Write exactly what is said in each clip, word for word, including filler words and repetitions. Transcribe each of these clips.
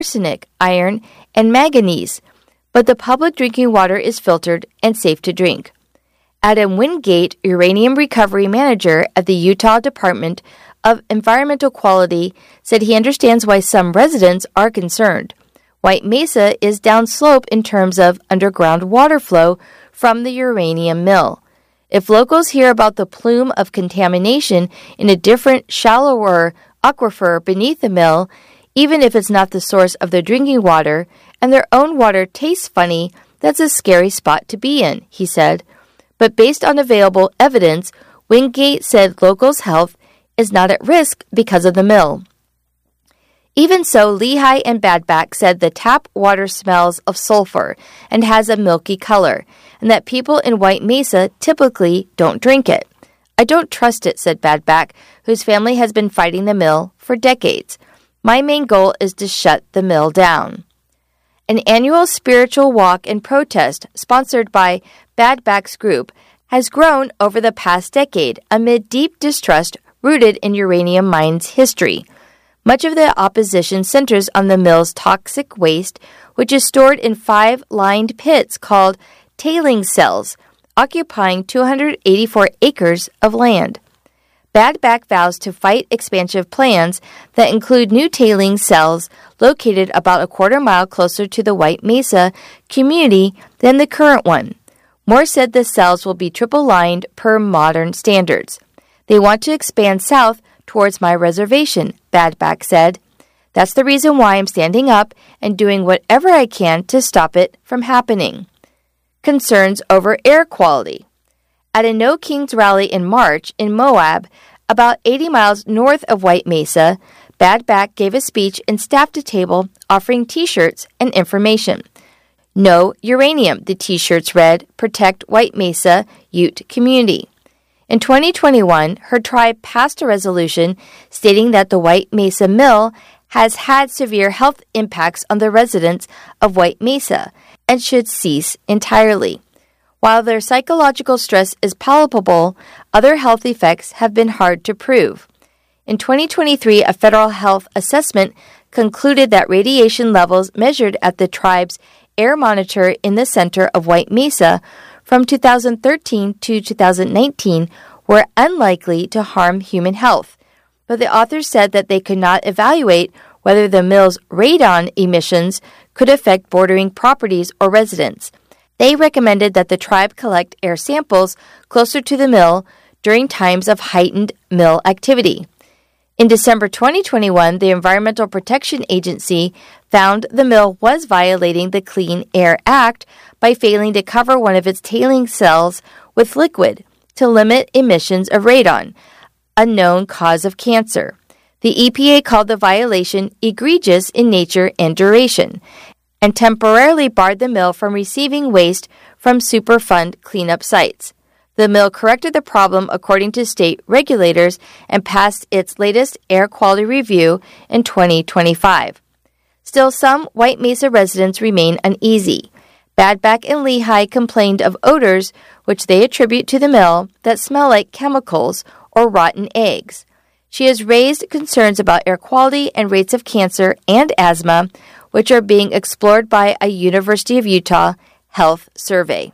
arsenic, iron, and manganese, but the public drinking water is filtered and safe to drink. Adam Wingate, uranium recovery manager at the Utah Department of Environmental Quality, said he understands why some residents are concerned. White Mesa is downslope in terms of underground water flow from the uranium mill. If locals hear about the plume of contamination in a different, shallower aquifer beneath the mill, even if it's not the source of their drinking water, and their own water tastes funny, that's a scary spot to be in, he said. But based on available evidence, Wingate said locals' health is not at risk because of the mill. Even so, Lehi and Bad Back said the tap water smells of sulfur and has a milky color, and that people in White Mesa typically don't drink it. I don't trust it, said Bad Back, whose family has been fighting the mill for decades. My main goal is to shut the mill down. An annual spiritual walk and protest sponsored by Bad Back's group has grown over the past decade amid deep distrust rooted in uranium mines' history. Much of the opposition centers on the mill's toxic waste, which is stored in five lined pits called tailing cells, occupying two hundred eighty-four acres of land. Bad Back vows to fight expansion plans that include new tailing cells located about a quarter mile closer to the White Mesa community than the current one. Moore said the cells will be triple-lined per modern standards. They want to expand south towards my reservation, Bad Back said. That's the reason why I'm standing up and doing whatever I can to stop it from happening. Concerns over air quality. At a No Kings rally in March in Moab, about eighty miles north of White Mesa, Bad Back gave a speech and staffed a table offering T-shirts and information. No uranium, the T-shirts read, protect White Mesa Ute community. In twenty twenty-one, her tribe passed a resolution stating that the White Mesa mill has had severe health impacts on the residents of White Mesa and should cease entirely. While their psychological stress is palpable, other health effects have been hard to prove. In twenty twenty-three, a federal health assessment concluded that radiation levels measured at the tribe's air monitor in the center of White Mesa from two thousand thirteen to two thousand nineteen were unlikely to harm human health, but the authors said that they could not evaluate whether the mill's radon emissions could affect bordering properties or residents. They recommended that the tribe collect air samples closer to the mill during times of heightened mill activity. In December twenty twenty-one, the Environmental Protection Agency found the mill was violating the Clean Air Act by failing to cover one of its tailing cells with liquid to limit emissions of radon, a known cause of cancer. The E P A called the violation egregious in nature and duration, and temporarily barred the mill from receiving waste from Superfund cleanup sites. The mill corrected the problem according to state regulators and passed its latest air quality review in twenty twenty-five. Still, some White Mesa residents remain uneasy. Bad Back and Lehi complained of odors, which they attribute to the mill, that smell like chemicals or rotten eggs. She has raised concerns about air quality and rates of cancer and asthma, which are being explored by a University of Utah health survey.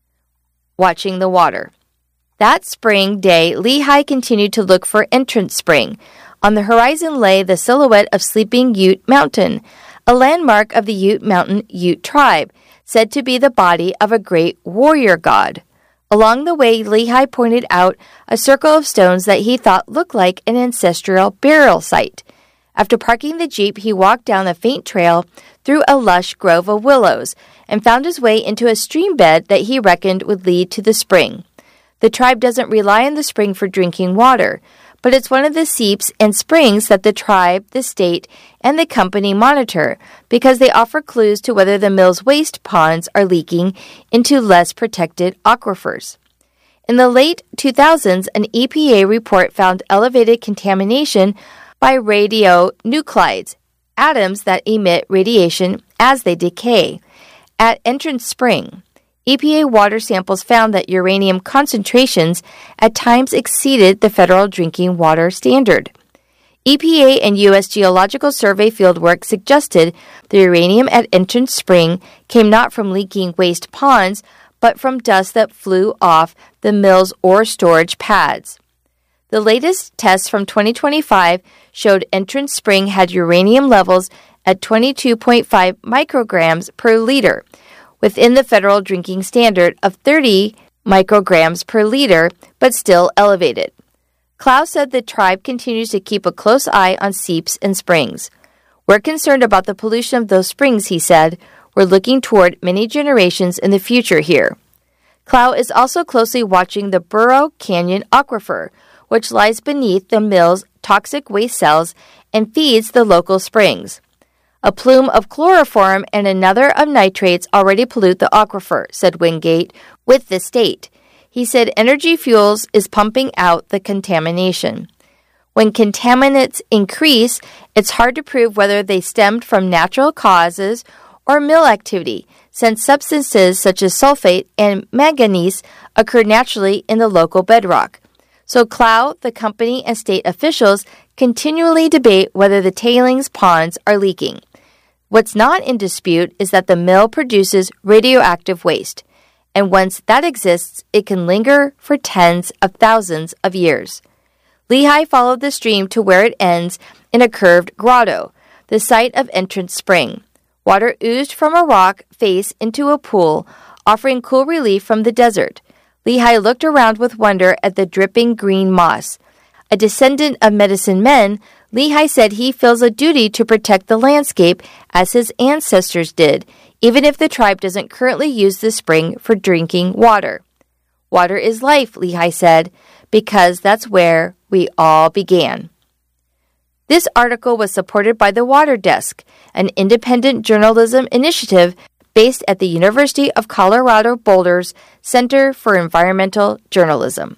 Watching the water. That spring day, Lehi continued to look for Entrance Spring. On the horizon lay the silhouette of Sleeping Ute Mountain, a landmark of the Ute Mountain Ute tribe, said to be the body of a great warrior god. Along the way, Lehi pointed out a circle of stones that he thought looked like an ancestral burial site. After parking the Jeep, he walked down a faint trail through a lush grove of willows and found his way into a stream bed that he reckoned would lead to the spring. The tribe doesn't rely on the spring for drinking water, but it's one of the seeps and springs that the tribe, the state, and the company monitor because they offer clues to whether the mill's waste ponds are leaking into less protected aquifers. In the late two thousands, an E P A report found elevated contamination by radionuclides, atoms that emit radiation as they decay, at Entrance Spring. E P A water samples found that uranium concentrations at times exceeded the federal drinking water standard. E P A and U S Geological Survey fieldwork suggested the uranium at Entrance Spring came not from leaking waste ponds, but from dust that flew off the mill's ore storage pads. The latest tests from twenty twenty-five showed Entrance Spring had uranium levels at twenty-two point five micrograms per liter, within the federal drinking standard of thirty micrograms per liter, but still elevated. Clow said the tribe continues to keep a close eye on seeps and springs. We're concerned about the pollution of those springs, he said. We're looking toward many generations in the future here. Clow is also closely watching the Burro Canyon Aquifer, which lies beneath the mill's toxic waste cells and feeds the local springs. A plume of chloroform and another of nitrates already pollute the aquifer, said Wingate, with the state. He said Energy Fuels is pumping out the contamination. When contaminants increase, it's hard to prove whether they stemmed from natural causes or mill activity, since substances such as sulfate and manganese occur naturally in the local bedrock. So Clow, the company, and state officials continually debate whether the tailings ponds are leaking. What's not in dispute is that the mill produces radioactive waste, and once that exists, it can linger for tens of thousands of years. Lehi followed the stream to where it ends in a curved grotto, the site of Entrance Spring. Water oozed from a rock face into a pool, offering cool relief from the desert. Lehi looked around with wonder at the dripping green moss. A descendant of medicine men, Lehi said he feels a duty to protect the landscape as his ancestors did, even if the tribe doesn't currently use the spring for drinking water. Water is life, Lehi said, because that's where we all began. This article was supported by the Water Desk, an independent journalism initiative based at the University of Colorado Boulder's Center for Environmental Journalism.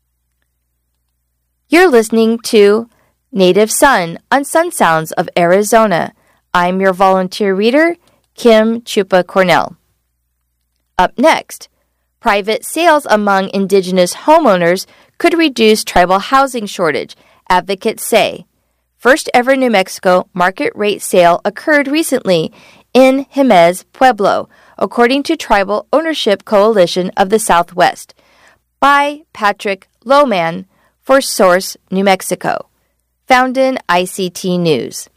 You're listening to Native Son on Sun Sounds of Arizona. I'm your volunteer reader, Kim Chupa Cornell. Up next, private sales among indigenous homeowners could reduce tribal housing shortage, advocates say. First ever New Mexico market rate sale occurred recently in Jemez Pueblo, according to Tribal Ownership Coalition of the Southwest, by Patrick Lohman for Source New Mexico, found in I C T News.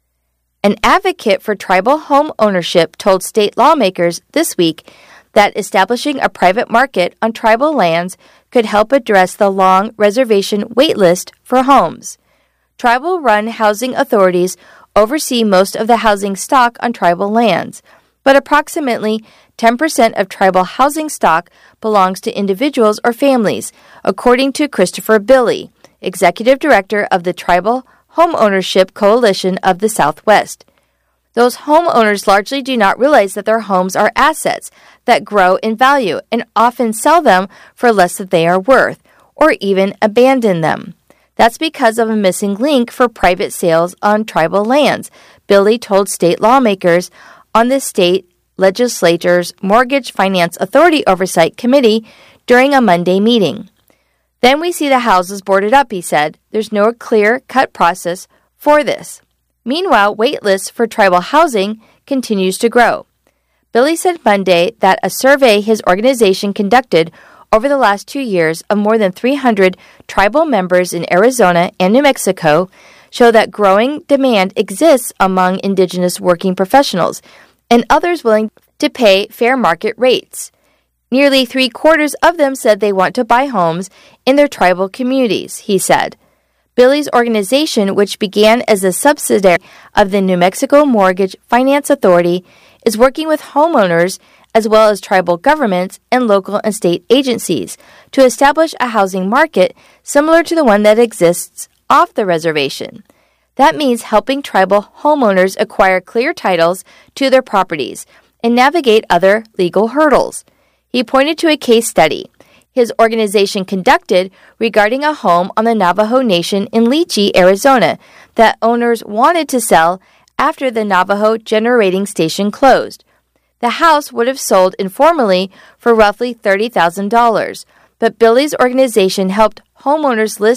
An advocate for tribal home ownership told state lawmakers this week that establishing a private market on tribal lands could help address the long reservation wait list for homes. Tribal-run housing authorities oversee most of the housing stock on tribal lands, but approximately ten percent of tribal housing stock belongs to individuals or families, according to Christopher Billy, executive director of the Tribal Homeownership Coalition of the Southwest. Those homeowners largely do not realize that their homes are assets that grow in value and often sell them for less than they are worth, or even abandon them. That's because of a missing link for private sales on tribal lands, Billy told state lawmakers on the state legislature's Mortgage Finance Authority Oversight Committee during a Monday meeting. Then we see the houses boarded up, he said. There's no clear-cut process for this. Meanwhile, wait lists for tribal housing continues to grow. Billy said Monday that a survey his organization conducted over the last two years of more than three hundred tribal members in Arizona and New Mexico show that growing demand exists among indigenous working professionals and others willing to pay fair market rates. Nearly three-quarters of them said they want to buy homes in their tribal communities, he said. Billy's organization, which began as a subsidiary of the New Mexico Mortgage Finance Authority, is working with homeowners as well as tribal governments and local and state agencies to establish a housing market similar to the one that exists off the reservation. That means helping tribal homeowners acquire clear titles to their properties and navigate other legal hurdles. He pointed to a case study his organization conducted regarding a home on the Navajo Nation in Leachy, Arizona, that owners wanted to sell after the Navajo generating station closed. The house would have sold informally for roughly thirty thousand dollars, but Billy's organization helped homeowners list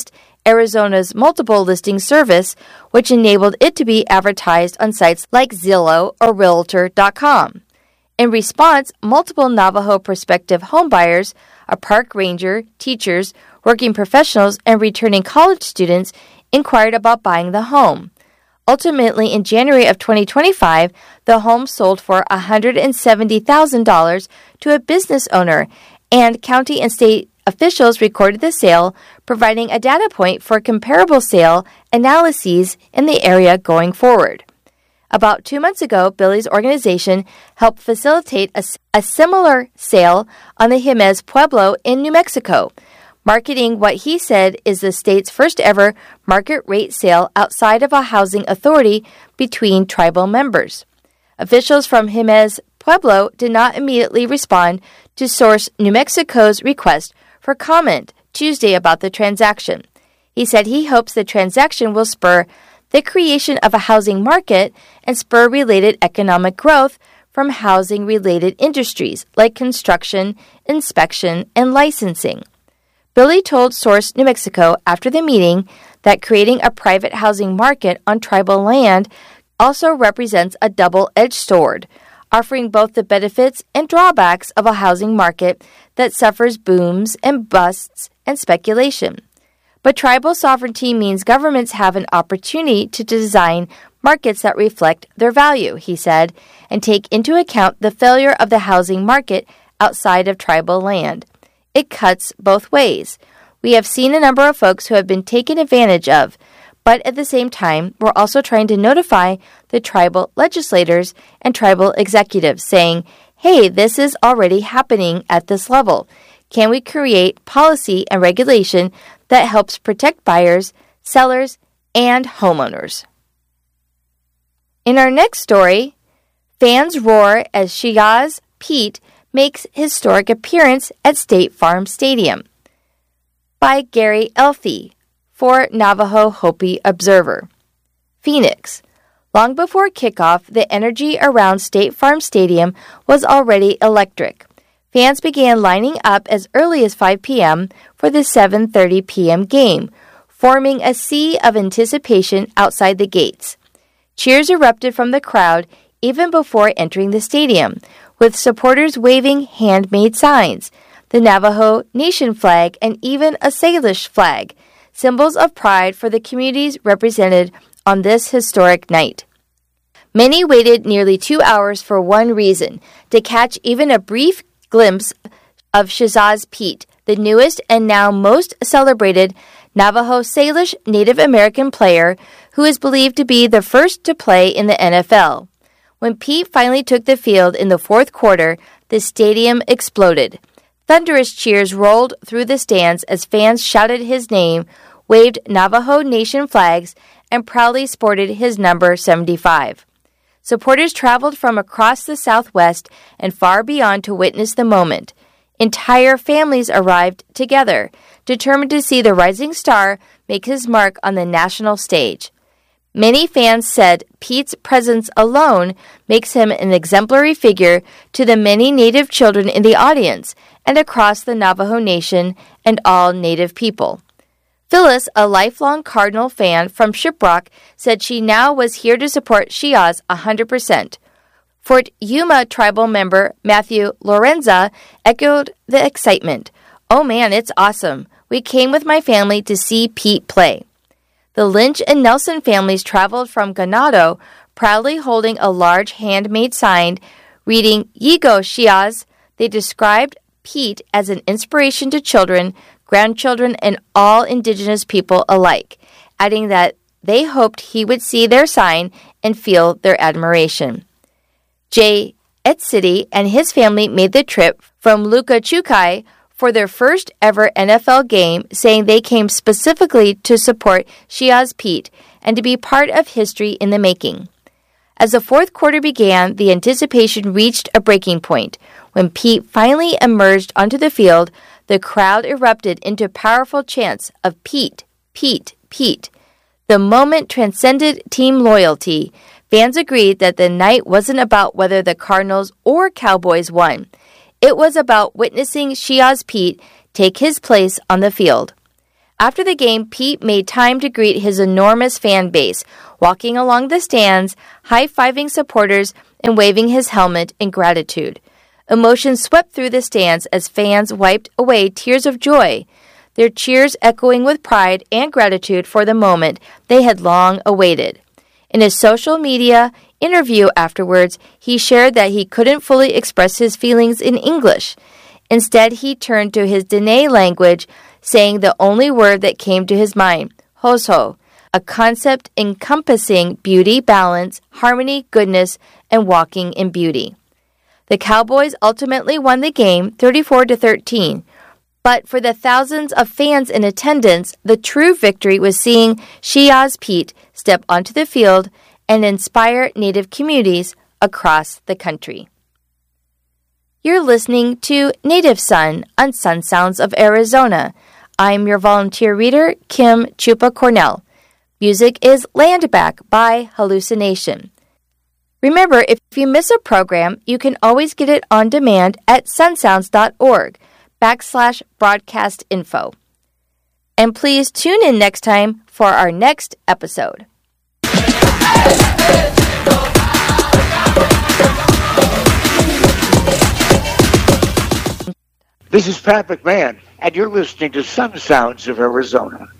Arizona's multiple listing service, which enabled it to be advertised on sites like Zillow or Realtor dot com. In response, multiple Navajo prospective homebuyers, a park ranger, teachers, working professionals, and returning college students inquired about buying the home. Ultimately, in January of twenty twenty-five, the home sold for one hundred seventy thousand dollars to a business owner, and county and state officials recorded the sale, providing a data point for comparable sale analyses in the area going forward. About two months ago, Billy's organization helped facilitate a, a similar sale on the Jemez Pueblo in New Mexico, marketing what he said is the state's first ever market rate sale outside of a housing authority between tribal members. Officials from Jemez Pueblo did not immediately respond to Source New Mexico's request for comment Tuesday about the transaction. He said he hopes the transaction will spur the creation of a housing market and spur related economic growth from housing-related industries like construction, inspection, and licensing. Billy told Source New Mexico after the meeting that creating a private housing market on tribal land also represents a double-edged sword, offering both the benefits and drawbacks of a housing market that suffers booms and busts and speculation. But tribal sovereignty means governments have an opportunity to design markets that reflect their value, he said, and take into account the failure of the housing market outside of tribal land. It cuts both ways. We have seen a number of folks who have been taken advantage of, but at the same time, we're also trying to notify the tribal legislators and tribal executives, saying, hey, this is already happening at this level. Can we create policy and regulation that helps protect buyers, sellers, and homeowners? In our next story, fans roar as Shiaz Pete makes historic appearance at State Farm Stadium. By Gary Elfie for Navajo Hopi Observer. Phoenix. Long before kickoff, the energy around State Farm Stadium was already electric. Fans began lining up as early as five p.m. for the seven thirty p.m. game, forming a sea of anticipation outside the gates. Cheers erupted from the crowd even before entering the stadium, with supporters waving handmade signs, the Navajo Nation flag, and even a Salish flag, symbols of pride for the communities represented on this historic night. Many waited nearly two hours for one reason, to catch even a brief glimpse of Shiaz Pete, the newest and now most celebrated Navajo Salish Native American player who is believed to be the first to play in the N F L. When Pete finally took the field in the fourth quarter, the stadium exploded. Thunderous cheers rolled through the stands as fans shouted his name, waved Navajo Nation flags, and proudly sported his number seventy-five. Supporters traveled from across the Southwest and far beyond to witness the moment. Entire families arrived together, determined to see the rising star make his mark on the national stage. Many fans said Pete's presence alone makes him an exemplary figure to the many Native children in the audience and across the Navajo Nation and all Native people. Phyllis, a lifelong Cardinal fan from Shiprock, said she now was here to support Shiaz one hundred percent. Fort Yuma tribal member Matthew Lorenza echoed the excitement. Oh man, it's awesome. We came with my family to see Pete play. The Lynch and Nelson families traveled from Ganado, proudly holding a large handmade sign reading Yigo Shiaz. They described Pete as an inspiration to children, grandchildren, and all Indigenous people alike, adding that they hoped he would see their sign and feel their admiration. Jay Etzity and his family made the trip from Luka Chukai for their first ever N F L game, saying they came specifically to support Shiaz Pete and to be part of history in the making. As the fourth quarter began, the anticipation reached a breaking point. When Pete finally emerged onto the field, the crowd erupted into powerful chants of Pete, Pete, Pete. The moment transcended team loyalty. Fans agreed that the night wasn't about whether the Cardinals or Cowboys won. It was about witnessing Shiaz Pete take his place on the field. After the game, Pete made time to greet his enormous fan base, walking along the stands, high-fiving supporters, and waving his helmet in gratitude. Emotions swept through the stands as fans wiped away tears of joy, their cheers echoing with pride and gratitude for the moment they had long awaited. In his social media interview afterwards, he shared that he couldn't fully express his feelings in English. Instead, he turned to his Dene language, saying the only word that came to his mind, Hoso, a concept encompassing beauty, balance, harmony, goodness, and walking in beauty. The Cowboys ultimately won the game thirty-four to thirteen, but for the thousands of fans in attendance, the true victory was seeing Shiaz Pete step onto the field and inspire Native communities across the country. You're listening to Native Son on Sun Sounds of Arizona. I'm your volunteer reader, Kim Chupa Cornell. Music is Land Back by Hallucination. Remember, if you miss a program, you can always get it on demand at sunsounds.org backslash broadcast info. And please tune in next time for our next episode. This is Pat McMahon, and you're listening to Sun Sounds of Arizona.